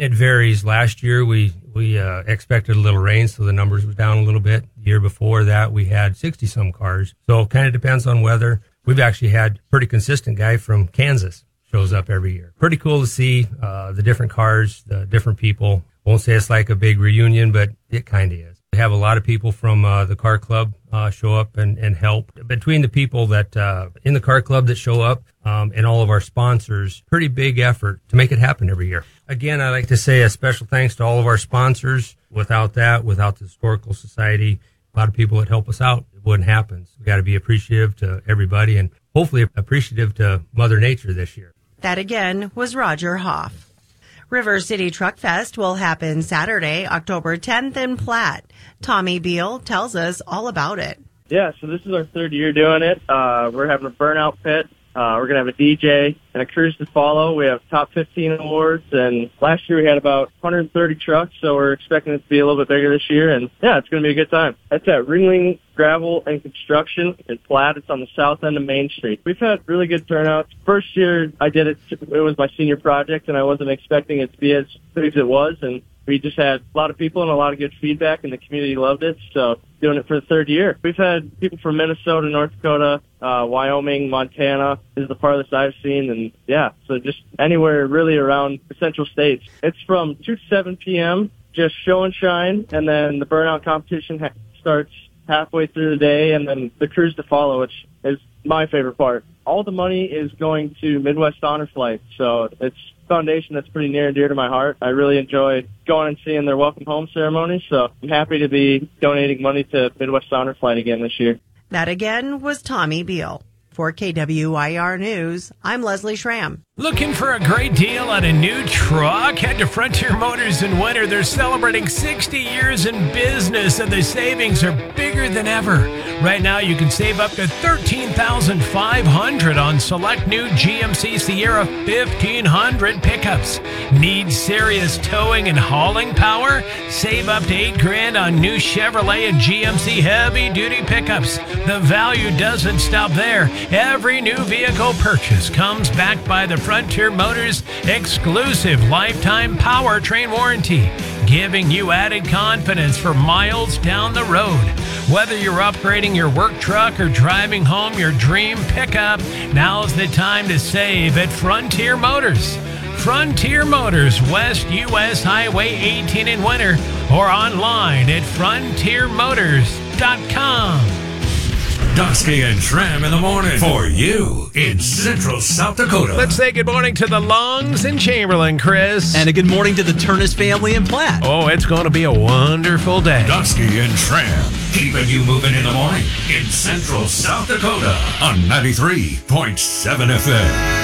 it varies. Last year, we expected a little rain, so the numbers were down a little bit. The year before that, we had 60-some cars. So it kind of depends on weather. We've actually had a pretty consistent guy from Kansas shows up every year. Pretty cool to see the different cars, the different people. Won't say it's like a big reunion, but it kind of is. We have a lot of people from the car club show up and help. Between the people that in the car club that show up and all of our sponsors, pretty big effort to make it happen every year. Again, I'd like to say a special thanks to all of our sponsors. Without that, without the Historical Society, a lot of people that help us out, it wouldn't happen. So we got to be appreciative to everybody and hopefully appreciative to Mother Nature this year. That again was Roger Hoff. River City Truck Fest will happen Saturday, October 10th in Platte. Tommy Beal tells us all about it. Yeah, so this is our third year doing it. We're having a burnout pit. We're going to have a DJ and a cruise to follow. We have top 15 awards, and last year we had about 130 trucks, so we're expecting it to be a little bit bigger this year, and yeah, it's going to be a good time. That's at Ringling Gravel and Construction in Platte. It's on the south end of Main Street. We've had really good turnouts. First year I did it, it was my senior project, and I wasn't expecting it to be as big as it was, and we just had a lot of people and a lot of good feedback, and the community loved it, so doing it for the third year. We've had people from Minnesota, North Dakota, Wyoming, Montana is the farthest I've seen, and yeah, so just anywhere really around the central states. It's from 2 to 7 p.m., just show and shine, and then the burnout competition starts halfway through the day, and then the cruise to follow, which is my favorite part. All the money is going to Midwest Honor Flight, so it's a foundation that's pretty near and dear to my heart. I really enjoy going and seeing their welcome home ceremony, so I'm happy to be donating money to Midwest Honor Flight again this year. That again was Tommy Beal. For KWIR News, I'm Leslie Schramm. Looking for a great deal on a new truck? Head to Frontier Motors in winter. They're celebrating 60 years in business, and the savings are bigger than ever. Right now, you can save up to $13,500 on select new GMC Sierra 1500 pickups. Need serious towing and hauling power? Save up to $8,000 on new Chevrolet and GMC heavy-duty pickups. The value doesn't stop there. Every new vehicle purchase comes backed by the Frontier Motors exclusive lifetime powertrain warranty, giving you added confidence for miles down the road. Whether you're upgrading your work truck or driving home your dream pickup, now's the time to save at Frontier Motors. Frontier Motors, West US Highway 18 in winter, or online at frontiermotors.com. Dusky and Schramm in the morning for you in Central South Dakota. Let's say good morning to the Longs in Chamberlain, Chris. And a good morning to the Turnus family in Platte. Oh, it's going to be a wonderful day. Dusky and Schramm, keeping you moving in the morning in Central South Dakota on 93.7 FM.